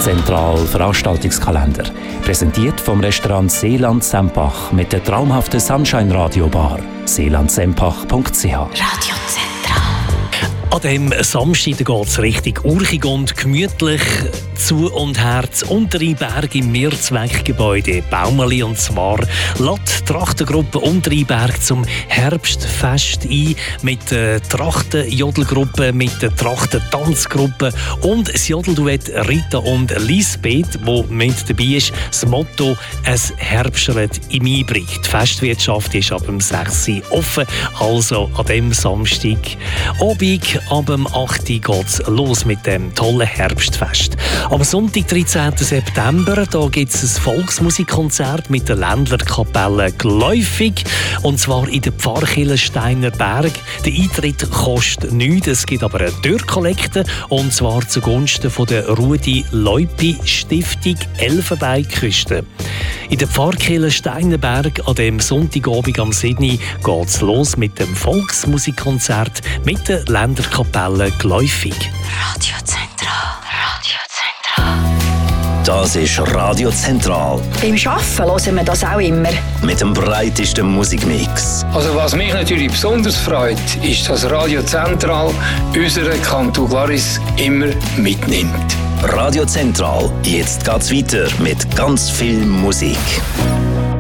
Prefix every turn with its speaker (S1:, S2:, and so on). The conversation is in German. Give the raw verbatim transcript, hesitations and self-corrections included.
S1: Zentral Veranstaltungskalender. Präsentiert vom Restaurant Seeland Sempach mit der traumhaften Sunshine Radio Bar. seeland sempach punkt c h.
S2: Radio Zentral.
S3: An diesem Samstag geht es richtig urchig und gemütlich zu und her zu Unterrheinberg im Mehrzweckgebäude Baumeli. Und zwar lädt die Trachtengruppe Unterrheinberg zum Herbstfest ein mit der Trachtenjodelgruppe, mit der Trachtentanzgruppe und das Jodelduett Rita und Lisbeth, wo mit dabei ist. Das Motto «Es Herbstret im Einbrich». Die Festwirtschaft ist ab dem sechs Uhr offen, also an diesem Samstag Abend ab dem acht Uhr geht es los mit dem tollen Herbstfest. Am Sonntag, dreizehnten September, da gibt es ein Volksmusikkonzert mit der Ländlerkapelle Gläufig. Und zwar in der Pfarrkirche Steiner Berg. Der Eintritt kostet nichts, es gibt aber eine Türkollekte. Und zwar zugunsten von der Rudi Leupi Stiftung Elfenbeinküste. In der Pfarrkirche Steiner Berg an dem Sonntagabend am sieben geht es los mit dem Volksmusikkonzert mit der Ländlerkapelle Gläufig.
S2: Radio Zentral. Radio Zentral.
S4: Das ist Radio Zentral.
S5: Beim Arbeiten hören wir das auch immer.
S4: Mit dem breitesten Musikmix.
S6: Also was mich natürlich besonders freut, ist, dass Radio Zentral unseren Kanton Glaris immer mitnimmt.
S4: Radio Zentral, jetzt geht's weiter mit ganz viel Musik.